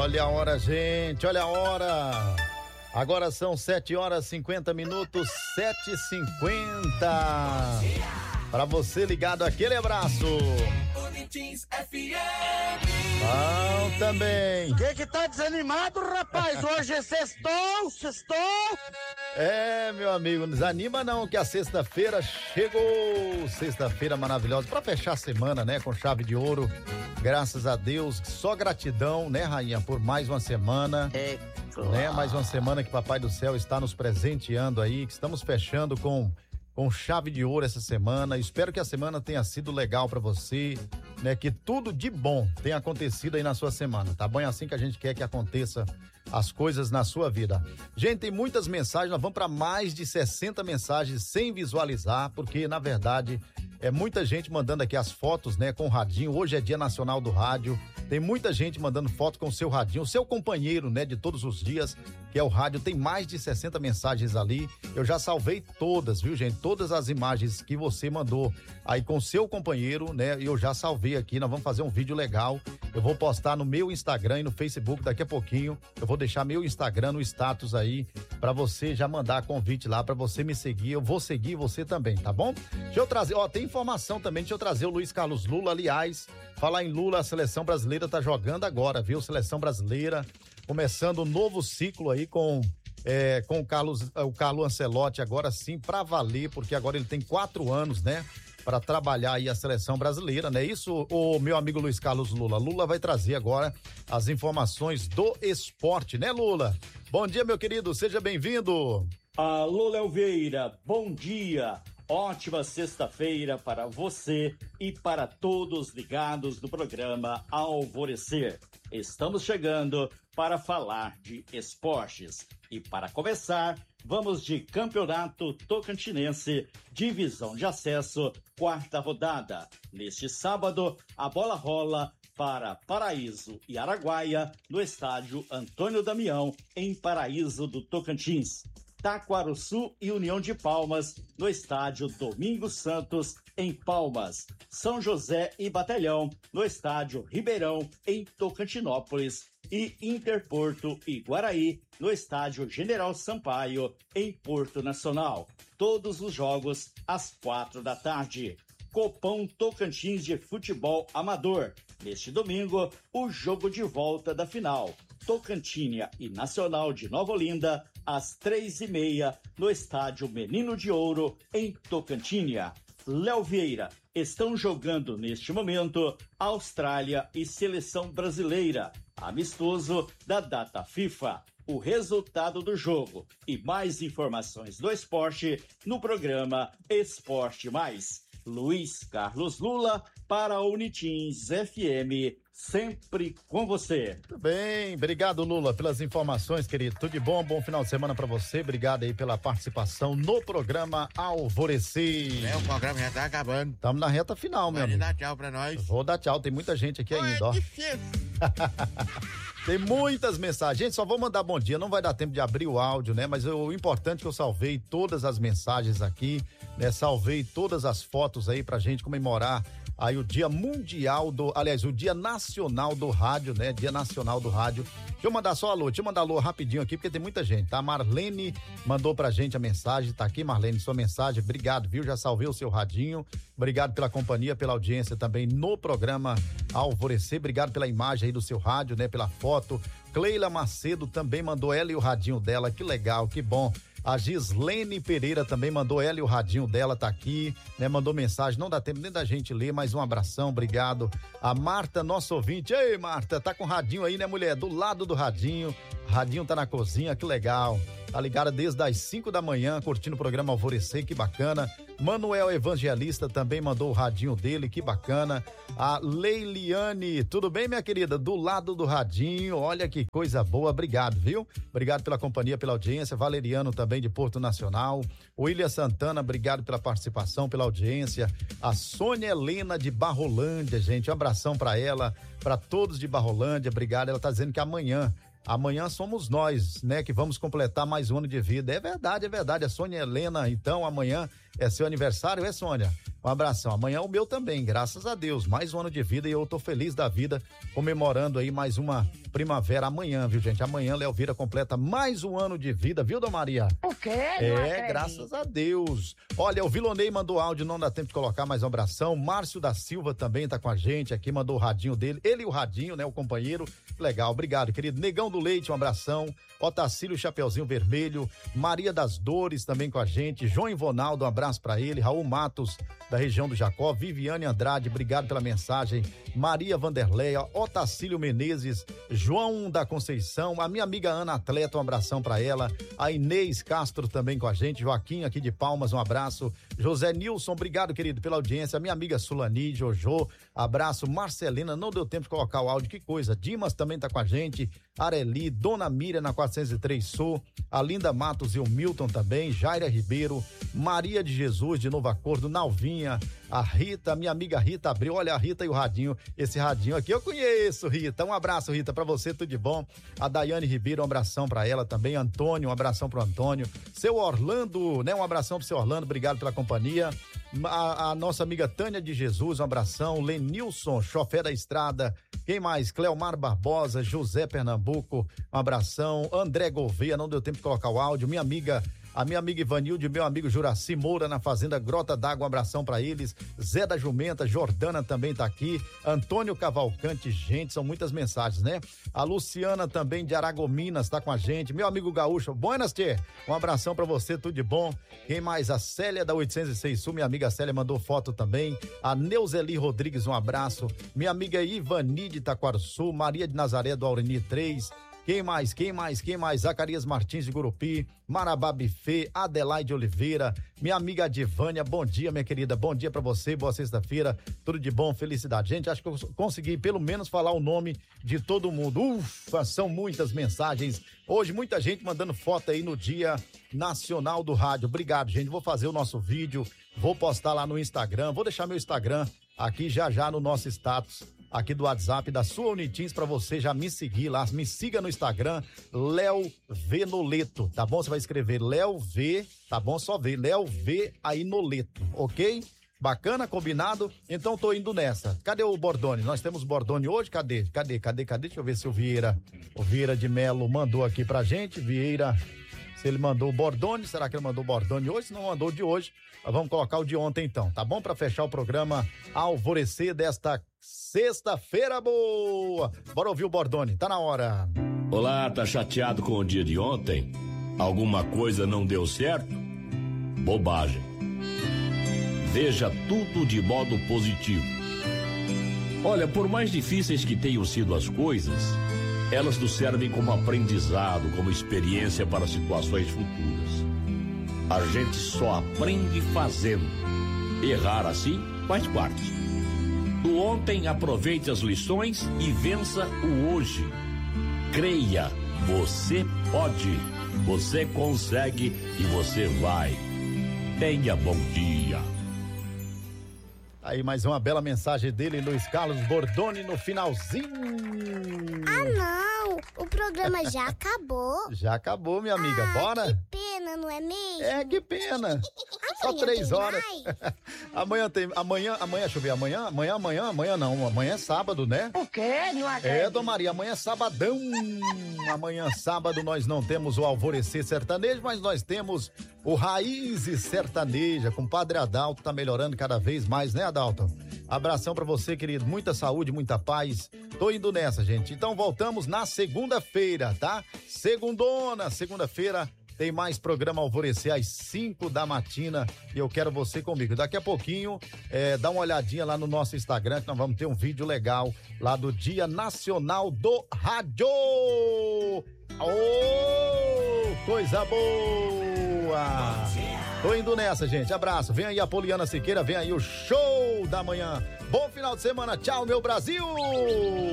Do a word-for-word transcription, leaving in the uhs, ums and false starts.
Olha a hora, gente, olha a hora. Agora são sete horas e cinquenta minutos, sete e cinquenta. Para você ligado, aquele abraço. Unitins F M. Bom também. Que que tá desanimado, rapaz? Hoje é sextou, sextou. É, meu amigo, não desanima não, que a sexta-feira chegou. Sexta-feira maravilhosa, para fechar a semana, né, com chave de ouro. Graças a Deus, só gratidão, né, rainha, por mais uma semana. É, claro. Né, mais uma semana que Papai do Céu está nos presenteando aí, que estamos fechando com com chave de ouro essa semana. Espero que a semana tenha sido legal pra você, né? Que tudo de bom tenha acontecido aí na sua semana, tá bom? É assim que a gente quer que aconteça as coisas na sua vida. Gente, tem muitas mensagens, nós vamos para mais de sessenta mensagens sem visualizar, porque na verdade é muita gente mandando aqui as fotos, né, com o radinho. Hoje é Dia Nacional do Rádio. Tem muita gente mandando foto com o seu radinho, o seu companheiro, né, de todos os dias, que é o rádio. Tem mais de sessenta mensagens ali. Eu já salvei todas, viu, gente? Todas as imagens que você mandou aí com o seu companheiro, né? Eu já salvei aqui. Nós vamos fazer um vídeo legal. Eu vou postar no meu Instagram e no Facebook daqui a pouquinho. Eu vou deixar meu Instagram no status aí pra você já mandar convite lá pra você me seguir. Eu vou seguir você também, tá bom? Deixa eu trazer, ó, tem informação também. Deixa eu trazer o Luiz Carlos Lula, aliás. Falar em Lula, a seleção brasileira tá jogando agora, viu? Seleção brasileira começando um novo ciclo aí com é, com o Carlos, o Carlo Ancelotti agora sim pra valer, porque agora ele tem quatro anos, né? Para trabalhar aí a seleção brasileira, né? Isso, o meu amigo Luiz Carlos Lula. Lula vai trazer agora as informações do esporte, né, Lula? Bom dia, meu querido, seja bem-vindo. Alô, Léo Vieira, bom dia. Ótima sexta-feira para você e para todos ligados no programa Alvorecer. Estamos chegando para falar de esportes. E para começar, vamos de Campeonato Tocantinense, Divisão de Acesso, quarta rodada. Neste sábado, a bola rola para Paraíso e Araguaia, no estádio Antônio Damião, em Paraíso do Tocantins. Taquarussu e União de Palmas, no estádio Domingos Santos, em Palmas. São José e Batalhão, no estádio Ribeirão, em Tocantinópolis. E Interporto e Guaraí, no estádio General Sampaio, em Porto Nacional. Todos os jogos às quatro da tarde. Copão Tocantins de Futebol Amador. Neste domingo, o jogo de volta da final. Tocantinha e Nacional de Nova Olinda, às três e meia, no estádio Menino de Ouro, em Tocantinha. Léo Vieira, estão jogando neste momento Austrália e Seleção Brasileira, amistoso da data FIFA. O resultado do jogo e mais informações do esporte no programa Esporte Mais. Luiz Carlos Lula para a Unitins F M, sempre com você. Tudo bem, obrigado, Lula, pelas informações, querido. Tudo de bom, bom final de semana pra você. Obrigado aí pela participação no programa Alvorecer. É, o programa já tá acabando. Estamos na reta final, meu Pode amigo. dar tchau pra nós. Vou dar tchau, tem muita gente aqui ainda, ó. É difícil. Tem muitas mensagens. Gente, só vou mandar bom dia. Não vai dar tempo de abrir o áudio, né? Mas eu, o importante é que eu salvei todas as mensagens aqui, né? Salvei todas as fotos aí pra gente comemorar aí o Dia Mundial do, aliás, o Dia Nacional do Rádio, né? Dia Nacional do Rádio. Deixa eu mandar só alô, deixa eu mandar alô rapidinho aqui, porque tem muita gente, tá? Marlene mandou pra gente a mensagem, tá aqui, Marlene, sua mensagem, obrigado, viu? Já salvei o seu radinho, obrigado pela companhia, pela audiência também no programa Alvorecer, obrigado pela imagem aí do seu rádio, né? Pela foto. Cleila Macedo também mandou ela e o radinho dela, que legal, que bom. A Gislene Pereira também mandou ela e o radinho dela, tá aqui, né? Mandou mensagem, não dá tempo nem da gente ler, mas um abração, obrigado. A Marta, nossa ouvinte, ei Marta, tá com o radinho aí, né, mulher? Do lado do radinho, radinho tá na cozinha, que legal. Tá ligada desde as cinco da manhã, curtindo o programa Alvorecer, que bacana. Manuel Evangelista também mandou o radinho dele, que bacana. A Leiliane, tudo bem, minha querida? Do lado do radinho, olha que coisa boa, obrigado, viu? Obrigado pela companhia, pela audiência. Valeriano também de Porto Nacional. O William Santana, obrigado pela participação, pela audiência. A Sônia Helena de Barrolândia, gente, um abração pra ela, pra todos de Barrolândia, obrigado. Ela tá dizendo que amanhã Amanhã somos nós, né, que vamos completar mais um ano de vida. É verdade, é verdade. A Sônia Helena, então, amanhã É seu aniversário, é, Sônia? Um abração. Amanhã é o meu também, graças a Deus. Mais um ano de vida e eu tô feliz da vida, comemorando aí mais uma primavera amanhã, viu, gente? Amanhã Léo Vieira completa mais um ano de vida, viu, Dona Maria? O quê? É, graças a Deus. Olha, o Vilonei mandou áudio, não dá tempo de colocar mais um abração. Márcio da Silva também tá com a gente aqui, mandou o radinho dele. Ele e o radinho, né, o companheiro. Legal, obrigado, querido. Negão do Leite, um abração. Otacílio Chapeuzinho Vermelho, Maria das Dores também com a gente, João Ivonaldo, um abraço pra ele, Raul Matos, da região do Jacó, Viviane Andrade, obrigado pela mensagem, Maria Vanderleia, Otacílio Menezes, João da Conceição, a minha amiga Ana Atleta, um abração pra ela, a Inês Castro também com a gente, Joaquim aqui de Palmas, um abraço, José Nilson, obrigado, querido, pela audiência, a minha amiga Sulani, Jojo, abraço, Marcelina, não deu tempo de colocar o áudio, que coisa, Dimas também tá com a gente, Areli, Dona Miriam na quatrocentos e três Sul, a Linda Matos e o Milton também, Jaira Ribeiro, Maria de Jesus de Novo Acordo, Nalvinha, a Rita, minha amiga Rita Abreu, olha a Rita e o radinho, esse radinho aqui eu conheço, Rita, um abraço, Rita, pra você, tudo de bom, a Daiane Ribeiro, um abração pra ela também, Antônio, um abração pro Antônio, seu Orlando, né, um abração pro seu Orlando, obrigado pela companhia, a, a nossa amiga Tânia de Jesus, um abração, Lenilson, chofé da estrada, quem mais? Cleomar Barbosa, José Pernambuco, um abração, André Gouveia, não deu tempo de colocar o áudio, minha amiga, a minha amiga Ivanilde, meu amigo Juraci Moura na Fazenda Grota d'Água, um abração pra eles, Zé da Jumenta, Jordana também tá aqui, Antônio Cavalcante, gente, são muitas mensagens, né? A Luciana também de Aragominas tá com a gente, meu amigo Gaúcho, buenas, tchê, um abração pra você, tudo de bom, quem mais? A Célia da oitocentos e seis Sul, minha amiga Célia mandou foto também, a Neuzeli Rodrigues, um abraço, minha amiga Ivani de Taquarçu, Maria de Nazaré do Aureni três, quem mais, quem mais, quem mais? Zacarias Martins de Gurupi, Marabá Buffet, Adelaide Oliveira, minha amiga Adivânia, bom dia, minha querida, bom dia pra você, boa sexta-feira, tudo de bom, felicidade. Gente, acho que eu consegui pelo menos falar o nome de todo mundo. Ufa, são muitas mensagens. Hoje, muita gente mandando foto aí no Dia Nacional do Rádio. Obrigado, gente. Vou fazer o nosso vídeo, vou postar lá no Instagram, vou deixar meu Instagram aqui já já no nosso status aqui do WhatsApp da sua Unitins pra você já me seguir lá, me siga no Instagram, Léo V Noleto, tá bom? Você vai escrever Léo V, tá bom? Só ver, Léo V aí Noleto, ok? Bacana, combinado? Então tô indo nessa. Cadê o Bordone? Nós temos Bordone hoje? Cadê? Cadê? Cadê? Cadê? Deixa eu ver se o Vieira, o Vieira de Melo mandou aqui pra gente, Vieira, se ele mandou o Bordone, será que ele mandou o Bordone hoje? Se não mandou de hoje, vamos colocar o de ontem então, tá bom? Pra fechar o programa Alvorecer desta sexta-feira boa. Bora ouvir o Bordone, tá na hora. Olá, tá chateado com o dia de ontem? Alguma coisa não deu certo? Bobagem. Veja tudo de modo positivo. Olha, por mais difíceis que tenham sido as coisas, elas nos servem como aprendizado, como experiência para situações futuras. A gente só aprende fazendo. Errar assim faz parte. Do ontem, aproveite as lições e vença o hoje. Creia, você pode, você consegue e você vai. Tenha bom dia. Aí mais uma bela mensagem dele, Luiz Carlos Bordone, no finalzinho. Ah, não, o programa já acabou. Já acabou, minha amiga, ah, bora? Que pena, não é mesmo? É, que pena. Só três horas. amanhã tem, amanhã, amanhã, deixa eu ver, amanhã, amanhã, amanhã, amanhã não, amanhã é sábado, né? O quê? Não acredito. É, Dona Maria, amanhã é sabadão. Amanhã, sábado, nós não temos o Alvorecer Sertanejo, mas nós temos o Raízes Sertaneja, com o Padre Adalto, tá melhorando cada vez mais, né, Adalto? Abração pra você, querido, muita saúde, muita paz. Tô indo nessa, gente. Então voltamos na segunda-feira, tá? Segundona, segunda-feira. Tem mais programa Alvorecer às cinco da matina e eu quero você comigo. Daqui a pouquinho, é, dá uma olhadinha lá no nosso Instagram que nós vamos ter um vídeo legal lá do Dia Nacional do Rádio. Oh, coisa boa! Tô indo nessa, gente. Abraço. Vem aí a Poliana Siqueira, vem aí o show da manhã. Bom final de semana. Tchau, meu Brasil!